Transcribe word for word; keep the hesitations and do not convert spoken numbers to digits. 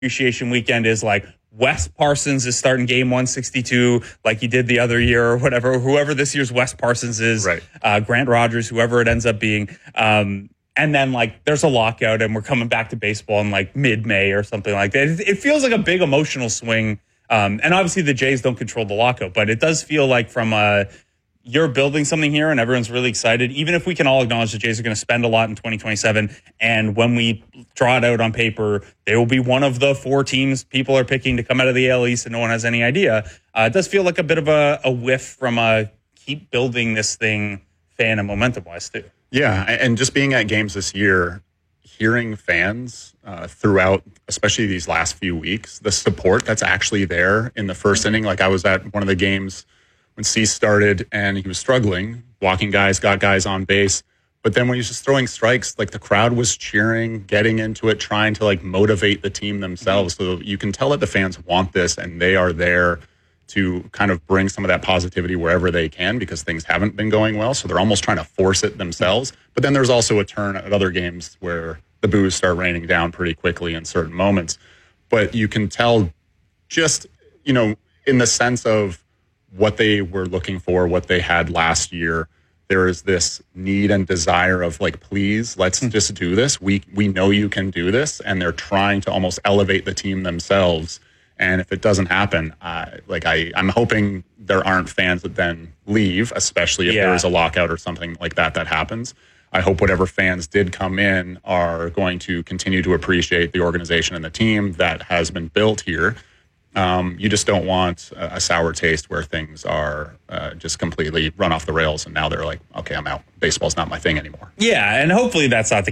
appreciation weekend is like Wes Parsons is starting game one sixty-two like he did the other year or whatever, whoever this year's Wes Parsons is, right. uh, Grant Rogers, whoever it ends up being. Um, and then like there's a lockout and we're coming back to baseball in like mid-May or something like that. It, it feels like a big emotional swing. Um, and obviously the Jays don't control the lockout, but it does feel like from a, you're building something here and everyone's really excited. Even if we can all acknowledge the Jays are going to spend a lot in twenty twenty-seven. And when we draw it out on paper, they will be one of the four teams people are picking to come out of the A L East and no one has any idea. Uh, it does feel like a bit of a, a whiff from a keep building this thing fan and momentum wise too. Yeah. And just being at games this year, hearing fans uh, throughout, especially these last few weeks, the support that's actually there in the first inning. Like I was at one of the games when Cease started and he was struggling, walking guys, got guys on base. But then when he was just throwing strikes, like the crowd was cheering, getting into it, trying to like motivate the team themselves. Mm-hmm. So you can tell that the fans want this and they are there to kind of bring some of that positivity wherever they can because things haven't been going well. So they're almost trying to force it themselves. But then there's also a turn at other games where the boos start raining down pretty quickly in certain moments. But you can tell just, you know, in the sense of what they were looking for, what they had last year, there is this need and desire of like, please, let's just do this. We we know you can do this. And they're trying to almost elevate the team themselves. And if it doesn't happen, uh, like I, I'm hoping there aren't fans that then leave, especially if yeah. there is a lockout or something like that that happens. I hope whatever fans did come in are going to continue to appreciate the organization and the team that has been built here. Um, you just don't want a, a sour taste where things are uh, just completely run off the rails and now they're like, okay, I'm out. Baseball's not my thing anymore. Yeah, and hopefully that's not the